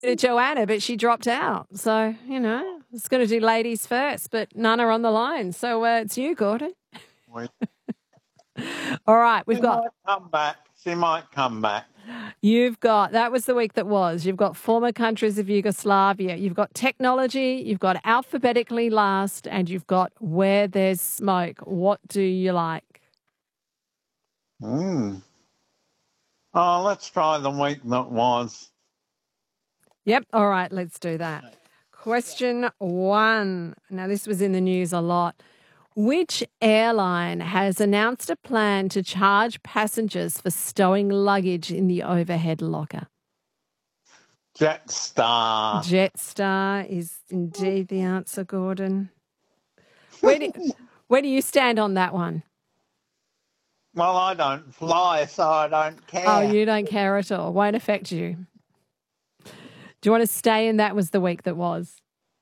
Joanna, but she dropped out. So, it's going to do ladies first, but none are on the line. So it's you, Gordon. We- All right, She might come back. She might come back. that was the week that was. You've got former countries of Yugoslavia. You've got technology. You've got alphabetically last, and you've got where there's smoke. What do you like? Oh, let's try the week that was. Yep. All right, let's do that. Question 1. Now, this was in the news a lot. Which airline has announced a plan to charge passengers for stowing luggage in the overhead locker? Jetstar. Jetstar is indeed the answer, Gordon. Where do you stand on that one? Well, I don't fly, so I don't care. Oh, you don't care at all. Won't affect you. Do you want to stay in that was the week that was?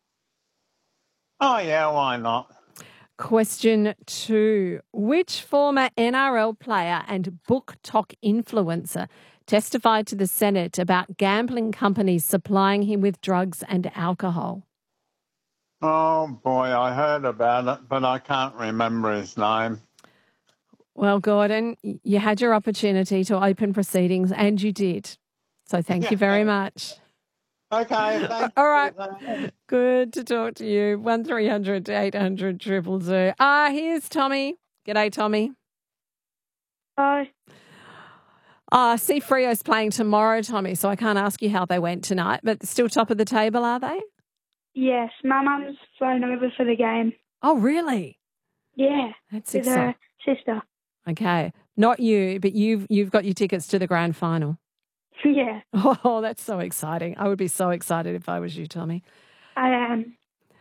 Oh, yeah, why not? Question 2. Which former NRL player and book talk influencer testified to the Senate about gambling companies supplying him with drugs and alcohol? Oh, boy, I heard about it, but I can't remember his name. Well, Gordon, you had your opportunity to open proceedings and you did. So thank you very much. Okay, thank All right. you. Good to talk to you. 1300 800 222. Here's Tommy. G'day, Tommy. Hi. See Frio's playing tomorrow, Tommy, so I can't ask you how they went tonight, but still top of the table, are they? Yes, my mum's flown over for the game. Oh, really? Yeah, That's with exciting. her sister. Okay. Not you, but you've got your tickets to the grand final. Yeah. Oh, that's so exciting. I would be so excited if I was you, Tommy. I am.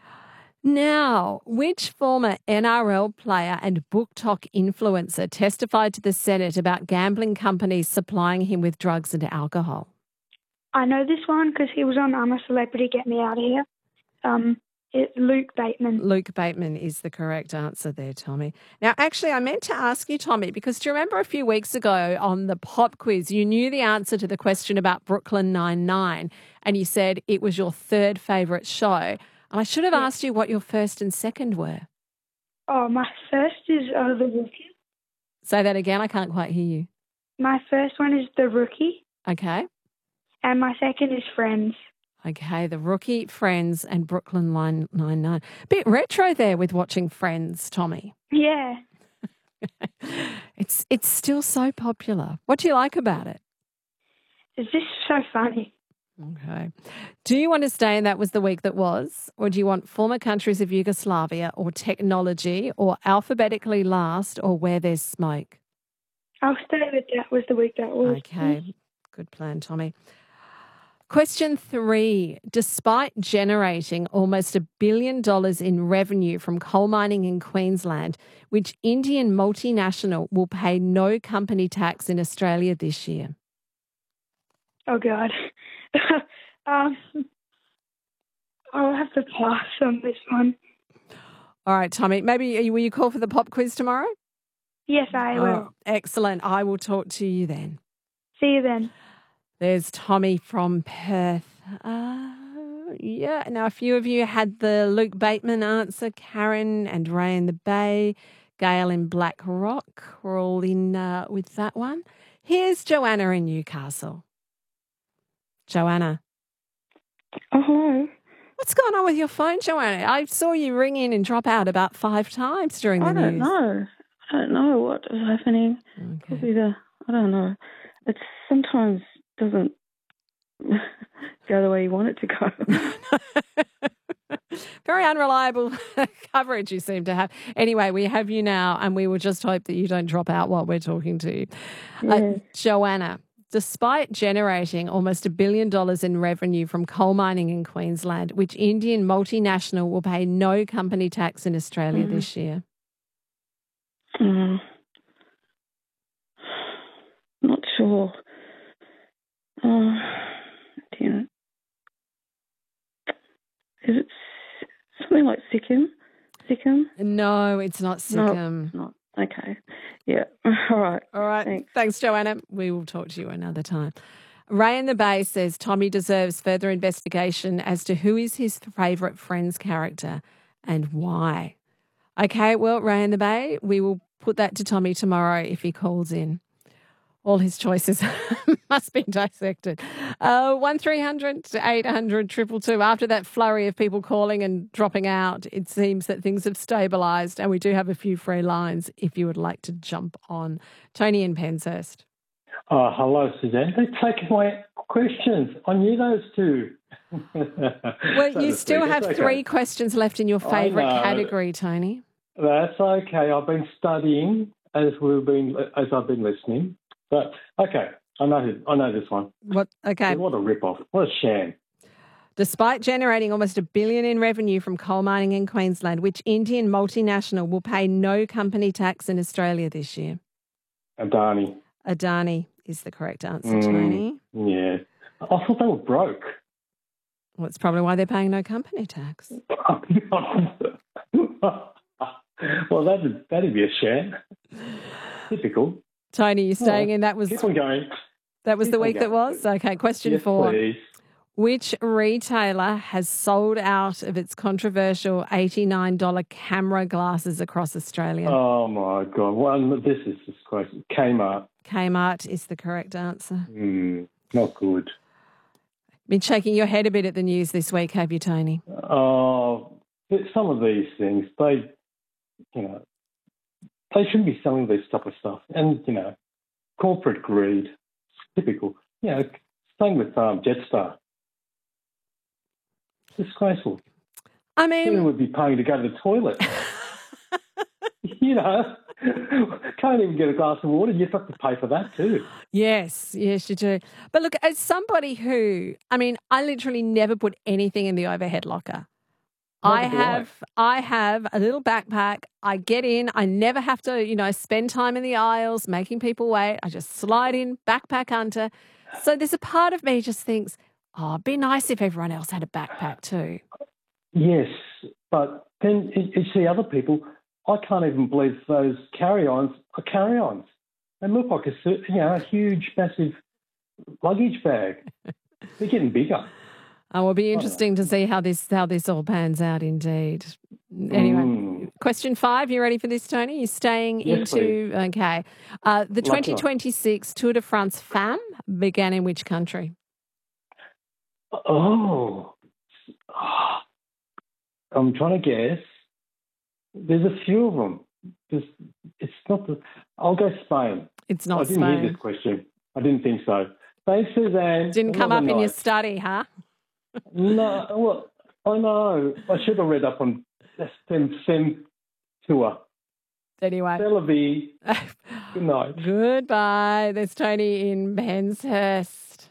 Now, which former NRL player and book talk influencer testified to the Senate about gambling companies supplying him with drugs and alcohol? I know this one because he was on I'm a Celebrity, Get Me Out of Here. It's Luke Bateman. Luke Bateman is the correct answer there, Tommy. Now, actually, I meant to ask you, Tommy, because do you remember a few weeks ago on the pop quiz, you knew the answer to the question about Brooklyn Nine-Nine, and you said it was your third favourite show. And I should have asked you what your first and second were. Oh, my first is The Rookie. Say that again. I can't quite hear you. My first one is The Rookie. Okay. And my second is Friends. Okay, The Rookie, Friends, and Brooklyn Nine-Nine. Bit retro there with watching Friends, Tommy. Yeah. It's still so popular. What do you like about it? It's just so funny. Okay. Do you want to stay in that was the week that was, or do you want former countries of Yugoslavia or technology or alphabetically last or where there's smoke? I'll stay with that was the week that was. Okay. Good plan, Tommy. Question 3. Despite generating almost $1 billion in revenue from coal mining in Queensland, which Indian multinational will pay no company tax in Australia this year? Oh, God. I'll have to pass on this one. All right, Tommy. Maybe will you call for the pop quiz tomorrow? Yes, I will. Oh, excellent. I will talk to you then. See you then. There's Tommy from Perth. Yeah. Now, a few of you had the Luke Bateman answer. Karen and Ray in the Bay. Gail in Black Rock. We're all in with that one. Here's Joanna in Newcastle. Joanna. Oh, hello. What's going on with your phone, Joanna? I saw you ring in and drop out about 5 times during the news. I don't know what is happening. Okay. Probably I don't know. It sometimes doesn't go the way you want it to go. Very unreliable coverage you seem to have. Anyway, we have you now, and we will just hope that you don't drop out while we're talking to you. Yes. Joanna, despite generating almost $1 billion in revenue from coal mining in Queensland, which Indian multinational will pay no company tax in Australia this year? Not sure. Is it something like Sikkim? No, it's not Sikkim. No, not. Okay. Yeah. All right. All right. Thanks, Joanna. We will talk to you another time. Ray in the Bay says Tommy deserves further investigation as to who is his favourite Friends character and why. Okay, well, Ray in the Bay, we will put that to Tommy tomorrow if he calls in. All his choices must be dissected. 1300 800 222. After that flurry of people calling and dropping out, it seems that things have stabilised and we do have a few free lines if you would like to jump on. Tony in Penshurst. Hello, Suzanne. They're taking my questions. I knew those two. Well, you still have three questions left in your favourite category, Tony. That's okay. I've been studying as I've been listening. But okay, I know this one. What? Okay. What a rip-off. What a sham. Despite generating almost $1 billion in revenue from coal mining in Queensland, which Indian multinational will pay no company tax in Australia this year? Adani. Adani is the correct answer, Tony. Yeah. I thought they were broke. Well, it's probably why they're paying no company tax. Well, that'd be a sham. Typical. Tony, you're staying in. That was Keep on going. That was the week that was? Okay, question 4. Please. Which retailer has sold out of its controversial $89 camera glasses across Australia? Oh, my God. Well, this is just crazy. Kmart. Kmart is the correct answer. Not good. Been shaking your head a bit at the news this week, have you, Tony? Oh, some of these things, they shouldn't be selling this type of stuff. And, corporate greed, typical. Same with Jetstar. Disgraceful. I mean... Who would be paying to go to the toilet? Can't even get a glass of water. You have to pay for that too. Yes, you do. But look, as somebody who, I literally never put anything in the overhead locker. I have a little backpack. I get in. I never have to, spend time in the aisles making people wait. I just slide in, backpack under. So there's a part of me just thinks, it'd be nice if everyone else had a backpack too. Yes, but then you see other people. I can't even believe those carry-ons are carry-ons. They look like a huge, massive luggage bag. They're getting bigger. Oh, it'll be interesting to see how this all pans out indeed. Anyway, question 5. You ready for this, Tony? You're staying into... Please. Okay. The 2026 Tour de France Femmes began in which country? I'm trying to guess. There's a few of them. It's not I'll go Spain. It's not Spain. I didn't hear this question. I didn't think so. Thanks, Suzanne. Didn't come up in your study, huh? No, well, I know. I should have read up on Fem Tour. Anyway. Bellevue. Good night. Goodbye. There's Tony in Penshurst.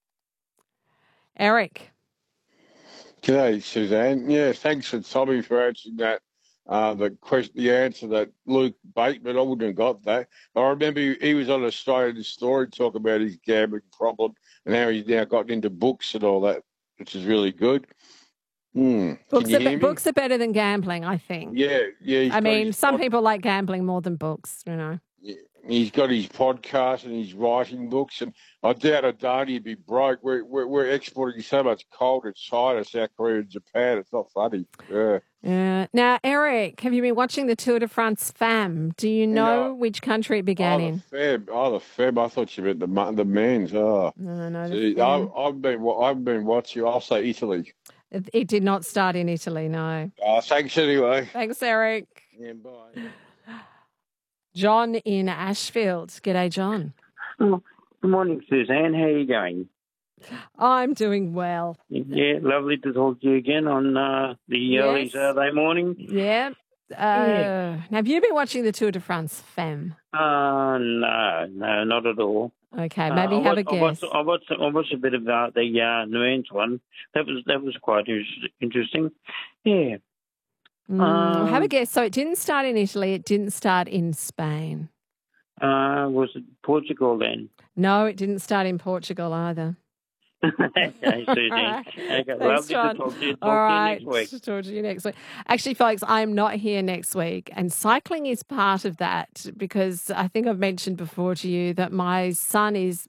Eric. G'day, Suzanne. Yeah, thanks for Tommy for answering that. The answer that Luke Bateman, I wouldn't have got that. I remember he was on Australian Story talking about his gambling problem and how he's now gotten into books and all that, which is really good. Books are better than gambling, I think. Yeah. Some people like gambling more than books, Yeah, he's got his podcast and he's writing books, and I doubt Adani would be broke. We're exporting so much coal to China, South Korea, and Japan. It's not funny. Yeah. Now, Eric, have you been watching the Tour de France Femmes? Do you know which country it began in? The Femme. I thought you meant the men's. Oh. No. See, I've been watching. I'll say Italy. It did not start in Italy, no. Thanks anyway. Thanks, Eric. Yeah, bye. John in Ashfield. G'day, John. Oh, good morning, Suzanne. How are you going? I'm doing well. Yeah, lovely to talk to you again on the early Saturday morning. Yeah. Have you been watching the Tour de France Femmes? No, not at all. Okay, maybe have a guess. I watched a bit of the Nuance one. That was quite interesting. Yeah. Have a guess. So it didn't start in Italy. It didn't start in Spain. Was it Portugal then? No, it didn't start in Portugal either. Okay, Susan. Okay, Thanks, John. Talk to you next week. Talk to you next week. Actually, folks, I'm not here next week, and cycling is part of that because I think I've mentioned before to you that my son is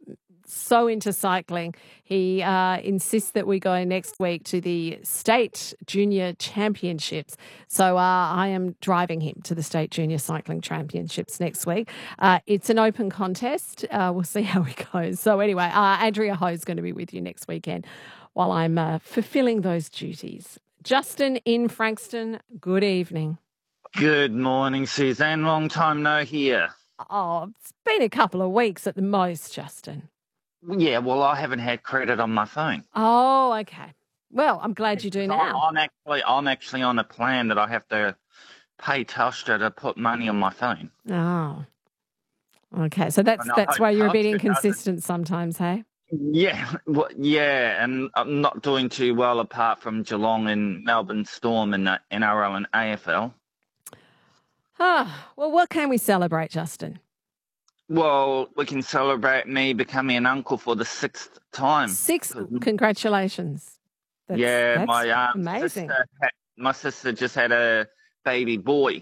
so into cycling. He insists that we go next week to the State Junior Championships. So I am driving him to the State Junior Cycling Championships next week. It's an open contest. We'll see how it goes. So anyway, Andrea Ho is going to be with you next weekend while I'm fulfilling those duties. Justin in Frankston, good evening. Good morning, Suzanne. Long time no hear. Oh, it's been a couple of weeks at the most, Justin. Yeah, well, I haven't had credit on my phone. Oh, okay. Well, I'm glad you do now. I'm actually on a plan that I have to pay Telstra to put money on my phone. Oh, okay. So that's why you're a bit inconsistent sometimes, hey? Yeah, and I'm not doing too well apart from Geelong and Melbourne Storm in the NRL and AFL. Well, what can we celebrate, Justin? Well, we can celebrate me becoming an uncle for the 6th time. Congratulations. That's my amazing. My sister just had a baby boy.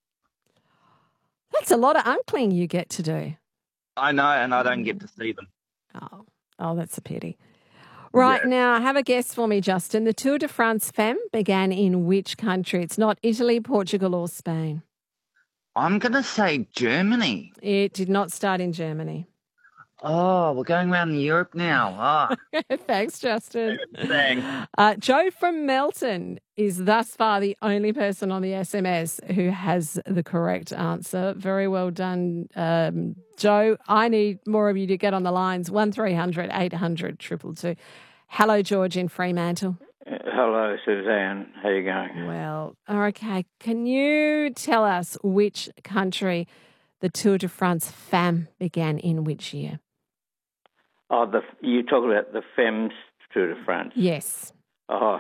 That's a lot of uncling you get to do. I know, and I don't get to see them. Oh, that's a pity. Right, Now, have a guess for me, Justin. The Tour de France Femme began in which country? It's not Italy, Portugal or Spain. I'm going to say Germany. It did not start in Germany. Oh, we're going around Europe now. Thanks, Justin. Thanks. Joe from Melton is thus far the only person on the SMS who has the correct answer. Very well done, Joe. I need more of you to get on the lines. 1300 800 222. Hello, George in Fremantle. Hello, Suzanne. How you going? Well, okay. Can you tell us which country the Tour de France Femme began in which year? Oh, you talk about the Femmes Tour de France? Yes. Oh,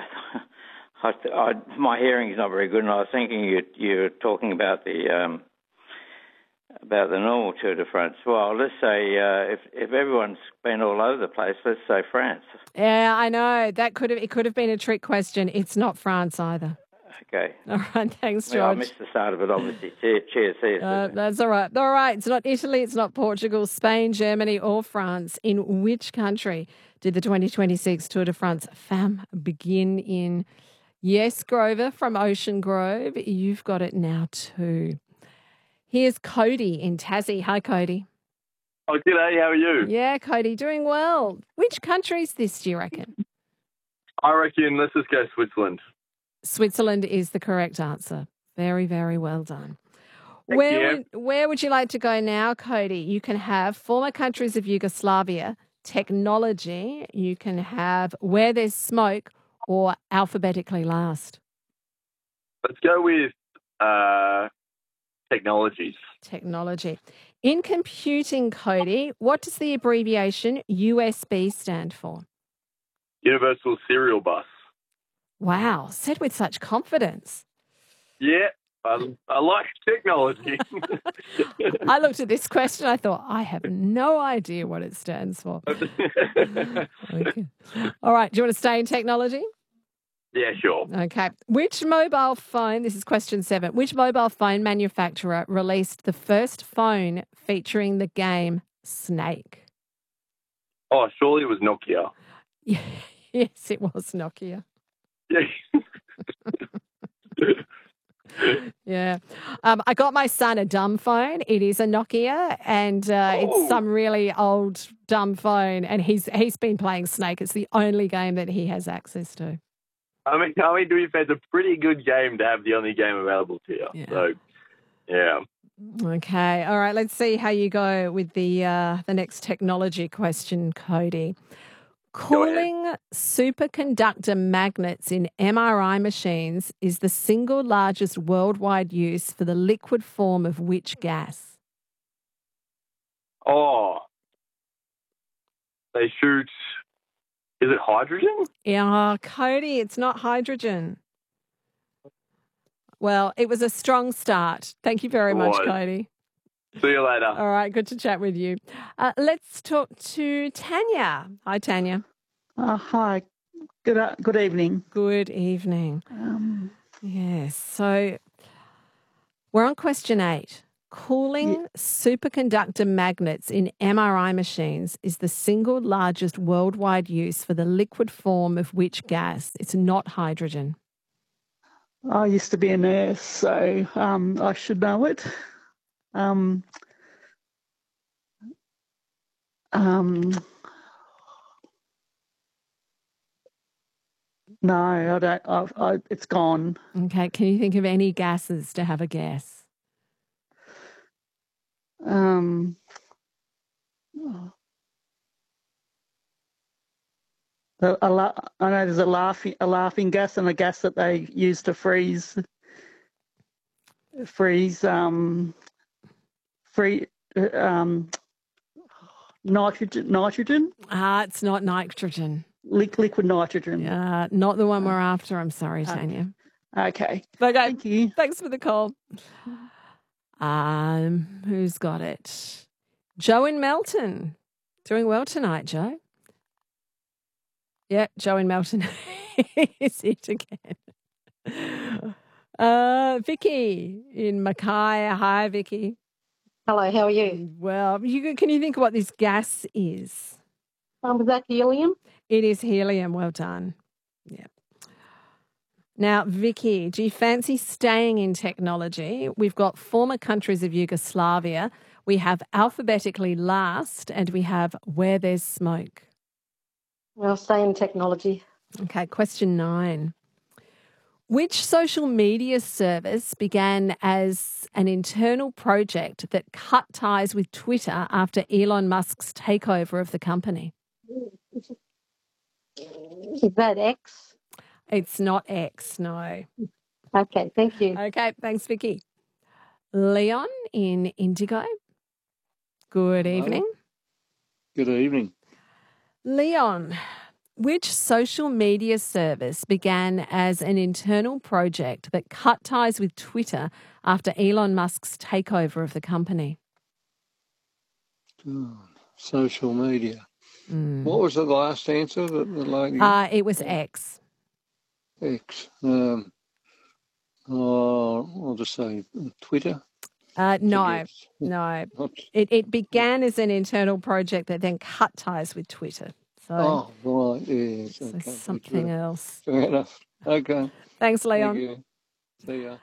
my hearing is not very good, and I was thinking you're talking about the normal Tour de France. Well, let's say if everyone's been all over the place, let's say France. Yeah, I know. It could have been a trick question. It's not France either. Okay. All right. Thanks, George. I missed the start of it, obviously. Cheers. That's all right. All right. It's not Italy. It's not Portugal, Spain, Germany, or France. In which country did the 2026 Tour de France Femme begin in? Yes, Grover from Ocean Grove. You've got it now too. Here's Cody in Tassie. Hi, Cody. Oh, g'day. How are you? Yeah, Cody, doing well. Which country is this, do you reckon? I reckon let's just go Switzerland. Switzerland is the correct answer. Very, very well done. Thank you. Where would you like to go now, Cody? You can have former countries of Yugoslavia, technology, you can have where there's smoke, or alphabetically last. Let's go with technologies. Technology. In computing, Cody, what does the abbreviation USB stand for? Universal Serial Bus. Wow, said with such confidence. Yeah, I like technology. I looked at this question, I thought, I have no idea what it stands for. Okay. All right, do you want to stay in technology? Yeah, sure. Okay. Which mobile phone, this is question 7, which mobile phone manufacturer released the first phone featuring the game Snake? Oh, surely it was Nokia. Yes, it was Nokia. Yeah. Yeah. I got my son a dumb phone. It is a Nokia, and it's some really old dumb phone, and he's been playing Snake. It's the only game that he has access to. I mean, to be fair, it's a pretty good game to have the only game available to you. Yeah. So, yeah. Okay. All right. Let's see how you go with the next technology question, Cody. Cooling superconductor magnets in MRI machines is the single largest worldwide use for the liquid form of which gas? Oh, they shoot. Is it hydrogen? Yeah, Cody, it's not hydrogen. Well, it was a strong start. Thank you very much, Cody. See you later. All right, good to chat with you. Let's talk to Tanya. Hi, Tanya. Hi. Good evening. Good evening. Yes. So we're on question 8. Cooling superconductor magnets in MRI machines is the single largest worldwide use for the liquid form of which gas? It's not hydrogen. I used to be a nurse, so I should know it. Um, no, I don't. It's gone. Okay, can you think of any gases to have a guess? I know there's a laughing gas and a gas that they use to freeze nitrogen. It's not nitrogen. Liquid nitrogen. Not the one we're after. I'm sorry, Tanya. Okay. Thank you. Thanks for the call. Who's got it? Joe in Melton. Doing well tonight, Joe. Yeah, Joe in Melton is it again. Vicky in Mackay. Hi, Vicky. Hello, how are you? Well, can you think of what this gas is? Was that helium? It is helium. Well done. Yeah. Now, Vicky, do you fancy staying in technology? We've got former countries of Yugoslavia. We have alphabetically last, and we have where there's smoke. Well, stay in technology. Okay, question 9. Which social media service began as an internal project that cut ties with Twitter after Elon Musk's takeover of the company? Is that X? It's not X, no. Okay, thank you. Okay, thanks, Vicky. Leon in Indigo. Good evening. Good evening. Leon, which social media service began as an internal project that cut ties with Twitter after Elon Musk's takeover of the company? Social media. What was the last answer that the lady? It was X. X. I'll just say Twitter. No. It began as an internal project that then cut ties with Twitter. So, right, yes. So something else. Fair enough. Okay. Thanks, Leon. Thank you. See ya.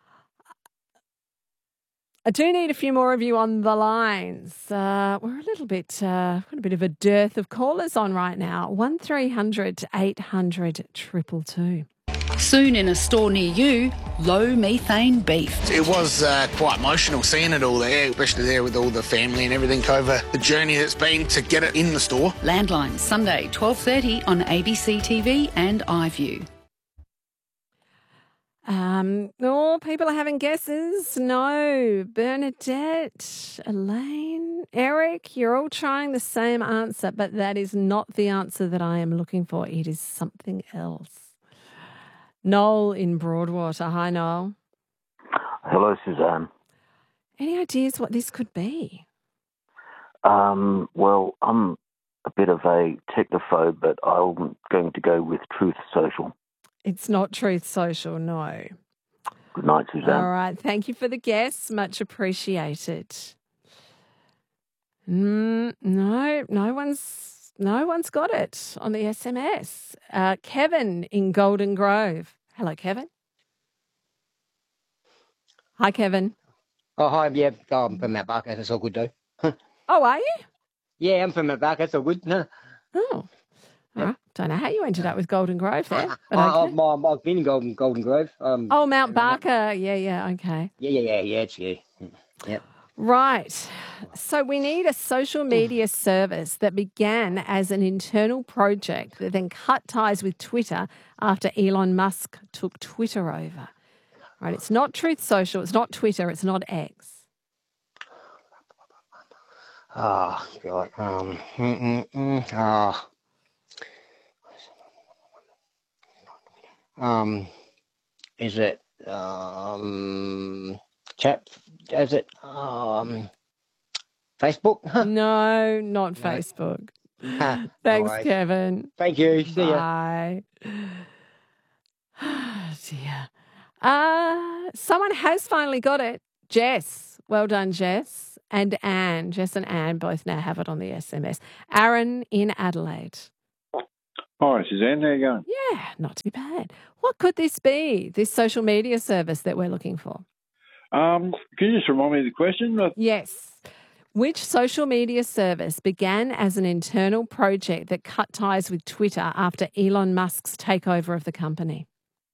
I do need a few more of you on the lines. We're a little bit, got a bit of a dearth of callers on right now. 1300 800 222. Soon in a store near you, low methane beef. It was quite emotional seeing it all there, especially there with all the family and everything over the journey that's been to get it in the store. Landline, Sunday, 12:30 on ABC TV and iView. People are having guesses. No. Bernadette, Elaine, Eric, you're all trying the same answer, but that is not the answer that I am looking for. It is something else. Noel in Broadwater. Hi, Noel. Hello, Suzanne. Any ideas what this could be? Well, I'm a bit of a technophobe, but I'm going to go with Truth Social. It's not Truth Social, no. Good night, Suzanne. All right. Thank you for the guess. Much appreciated. No one's got it on the SMS. Kevin in Golden Grove. Hello, Kevin. Hi, Kevin. Oh, hi. Yeah, I'm from Mount Barker. That's all good, though. Oh, are you? Yeah, I'm from Mount Barker. That's all good. Oh. All right. Don't know how you ended up with Golden Grove there. But okay. I've been in Golden Grove. Mount Barker. Yeah. Okay. Yeah. Right. So we need a social media service that began as an internal project that then cut ties with Twitter after Elon Musk took Twitter over. Right. It's not Truth Social. It's not Twitter. It's not X. Oh, God. Is it chat? Is it Facebook? No, not Facebook. Thanks, right. Kevin. Thank you. See ya. Bye. Oh, dear. Someone has finally got it. Jess, Well done, Jess. And Anne. Jess and Anne both now have it on the SMS. Aaron in Adelaide. Hi, Suzanne. How you going? Yeah, not too bad. What could this be, this social media service that we're looking for? Can you just remind me of the question? Yes. Which social media service began as an internal project that cut ties with Twitter after Elon Musk's takeover of the company?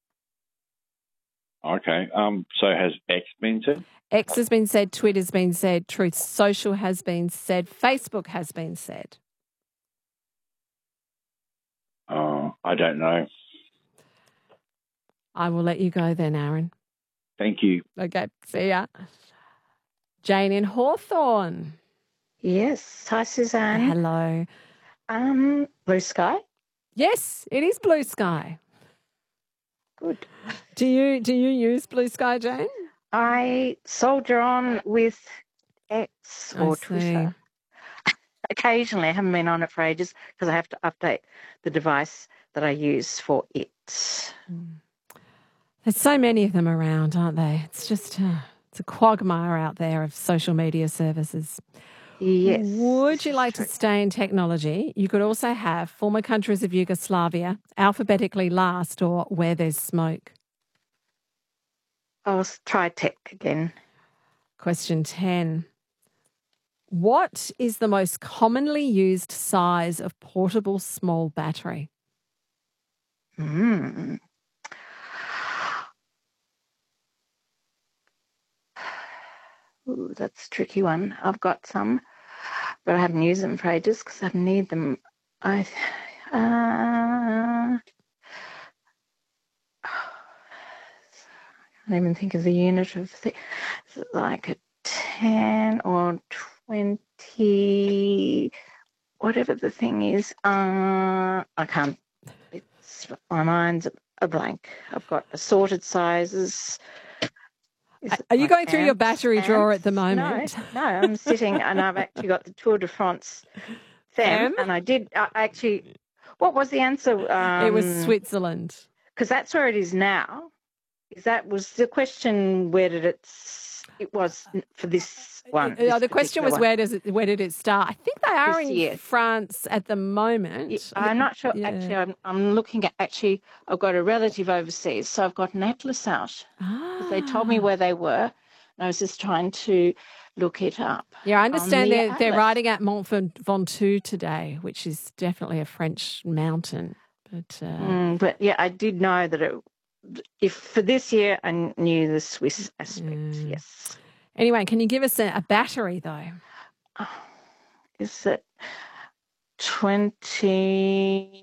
Okay. So has X been said? X has been said, Twitter's been said, Truth Social has been said, Facebook has been said. I don't know. I will let you go then, Aaron. Thank you. Okay, see ya. Jane in Hawthorne. Yes. Hi, Suzanne. Hello. Blue Sky? Yes, it is Blue Sky. Good. Do you use Blue Sky, Jane? I soldier on with X or Twitter. Occasionally, I haven't been on it for ages because I have to update the device that I use for it. There's so many of them around, aren't they? It's just it's a quagmire out there of social media services. Yes. Would you like to stay in technology? You could also have former countries of Yugoslavia, alphabetically last, or where there's smoke. I'll try tech again. Question 10. What is the most commonly used size of portable small battery? Ooh, that's a tricky one. I've got some, but I haven't used them for ages because I need them. I can't even think of the unit of like a 10 or 20, whatever the thing is. I can't. My mind's a blank. I've got assorted sizes. Are you going through your battery drawer at the moment? No, I'm sitting and I've actually got the Tour de France theme, and I did actually. What was the answer? It was Switzerland. Because that's where it is now. Was the question? Where did it was for this one? The question was where did it start? I think they are in France at the moment. I'm not sure. Yeah. Actually, I'm looking at. Actually, I've got a relative overseas, so I've got an atlas out. They told me where they were, and I was just trying to look it up. Yeah, I understand they're riding at Mont Ventoux today, which is definitely a French mountain. But yeah, I did know that if for this year, I knew the Swiss aspect. Yes. Anyway, can you give us a battery though? Is it 20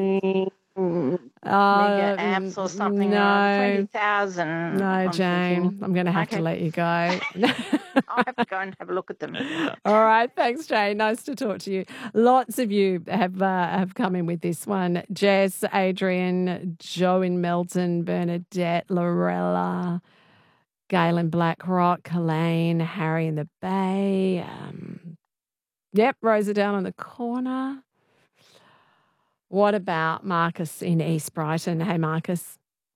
mega amps or something? No, 20,000. No, Jane, I'm going to have to let you go. I'll have to go and have a look at them. All right, thanks, Jane. Nice to talk to you. Lots of you have come in with this one. Jess, Adrian, Joe in Melton, Bernadette, Lorella, Gail in Black Rock, Elaine, Harry in the Bay. Yep, Rosa down on the corner. What about Marcus in East Brighton? Hey, Marcus.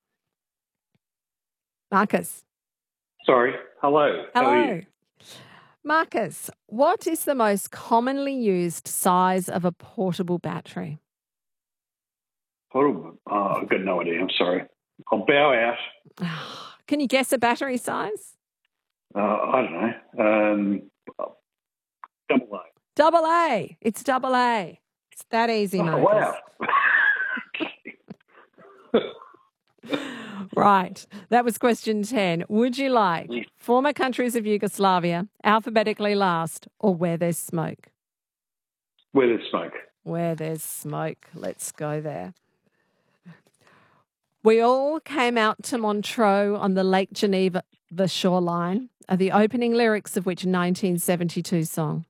Marcus. Sorry. Hello. Hello. How are you? Marcus, what is the most commonly used size of a portable battery? Portable? I've got no idea. I'm sorry. I'll bow out. Can you guess a battery size? I don't know. Double A. Double A. It's double A. It's that easy, Marcus. Wow. Right. That was question 10. Would you like former countries of Yugoslavia, alphabetically last, or where there's smoke? Where there's smoke. Where there's smoke. Let's go there. We all came out to Montreux on the Lake Geneva shoreline are the opening lyrics of which 1972 song?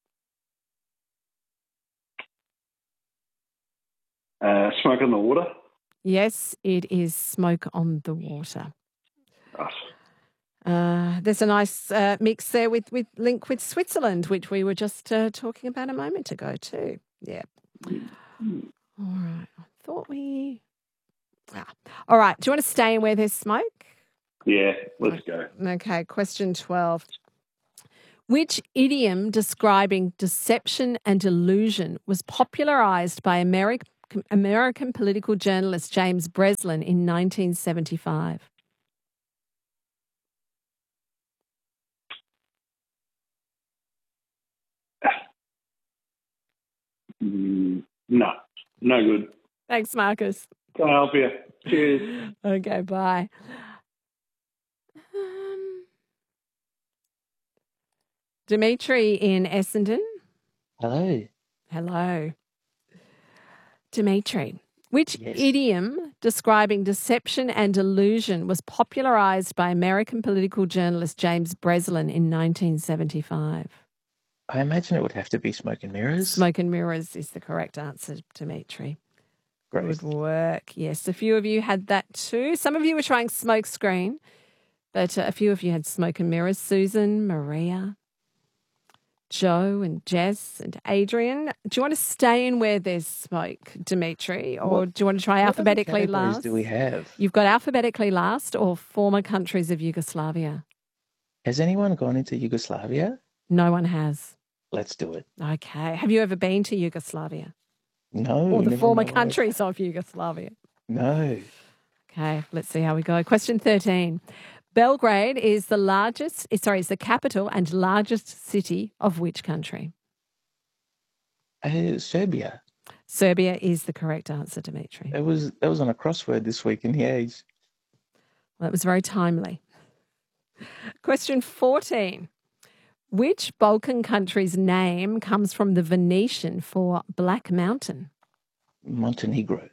Smoke on the Water. Yes, it is Smoke on the Water. Right. There's a nice mix there with link with Switzerland, which we were just talking about a moment ago too. Yeah. All right. I thought we... All right. Do you want to stay in where there's smoke? Yeah, let's go. Okay. Question 12. Which idiom describing deception and illusion was popularised by American political journalist James Breslin in 1975? No good. Thanks, Marcus. Can't help you. Cheers. Okay, bye. Dimitri in Essendon. Hello. Hello. Dimitri, which idiom describing deception and illusion was popularised by American political journalist James Breslin in 1975? I imagine it would have to be smoke and mirrors. Smoke and mirrors is the correct answer, Dimitri. Great. Good work. Yes, a few of you had that too. Some of you were trying smoke screen, but a few of you had smoke and mirrors. Susan, Maria, Joe and Jess and Adrian. Do you want to stay in where there's smoke, Dimitri, or do you want to try alphabetically last? What do we have? You've got alphabetically last or former countries of Yugoslavia. Has anyone gone into Yugoslavia? No one has. Let's do it. Okay. Have you ever been to Yugoslavia? No. Or the never former in my life. countries of Yugoslavia? No. Okay, let's see how we go. Question 13. Belgrade is the capital and largest city of which country? Serbia. Serbia is the correct answer, Dimitri. That was on a crossword this week in the Age. Well, that was very timely. Question 14. Which Balkan country's name comes from the Venetian for Black Mountain? Montenegro.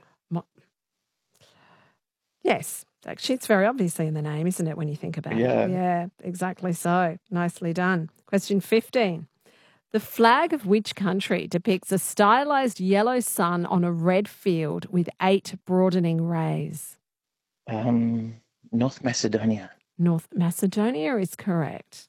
Yes. Actually, it's very obviously in the name, isn't it, when you think about it? Yeah, exactly so. Nicely done. Question 15. The flag of which country depicts a stylized yellow sun on a red field with 8 broadening rays? North Macedonia. North Macedonia is correct.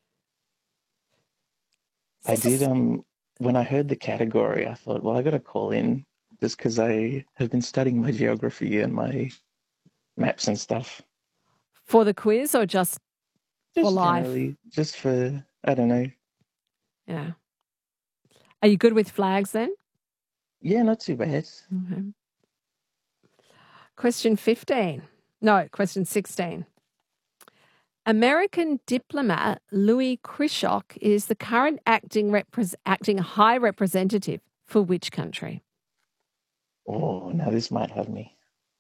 I did, when I heard the category, I thought, well, I got to call in just because I have been studying my geography and my maps and stuff. For the quiz or just for life? Generally, just for, I don't know. Yeah. Are you good with flags then? Yeah, not too bad. Okay. Question 15. No, question 16. American diplomat Louis Krishock is the current acting high representative for which country? Oh, now this might have me.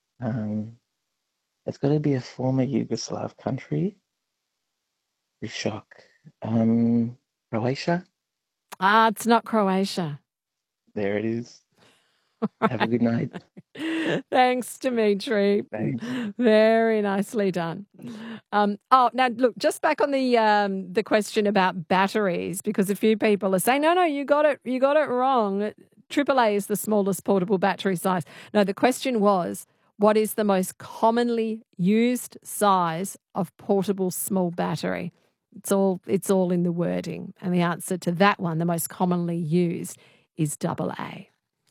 It's got to be a former Yugoslav country. Krishock. Croatia? It's not Croatia. There it is. Have a good night. Thanks, Dimitri. Thanks. Very nicely done. Now look, just back on the question about batteries, because a few people are saying, no, you got it wrong. AAA is the smallest portable battery size. No, the question was, what is the most commonly used size of portable small battery? It's all in the wording, and the answer to that one, the most commonly used, is AA.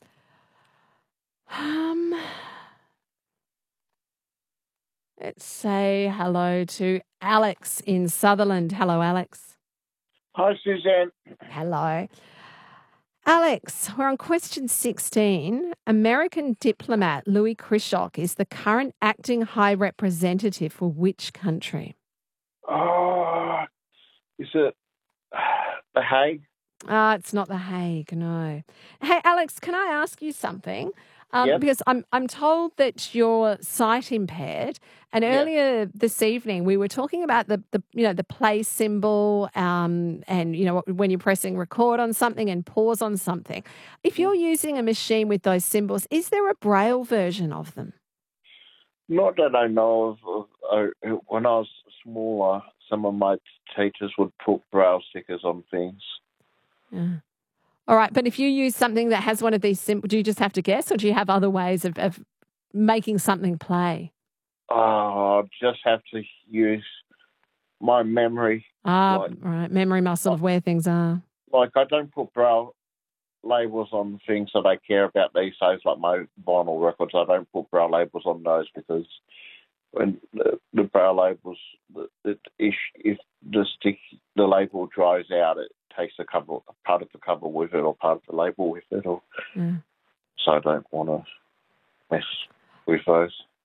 Let's say hello to Alex in Sutherland. Hello, Alex. Hi, Suzanne. Hello. Alex, we're on question 16. American diplomat Louis Krishock is the current acting high representative for which country? Is it The Hague? It's not The Hague, no. Hey, Alex, can I ask you something? Yep. Because I'm told that you're sight impaired, and earlier this evening we were talking about the play symbol, and when you're pressing record on something and pause on something. If you're using a machine with those symbols, is there a Braille version of them? Not that I know of. When I was smaller, some of my teachers would put Braille stickers on things. Yeah. All right, but if you use something that has one of these symbols, do you just have to guess, or do you have other ways of making something play? I just have to use my memory. Right, memory muscle of where things are. Like, I don't put Braille labels on things that I care about these days, like my vinyl records. I don't put Braille labels on those because when the brow labels, if the label dries out, it takes part of the cover with it, or part of the label with it, or so I don't want to mess with those.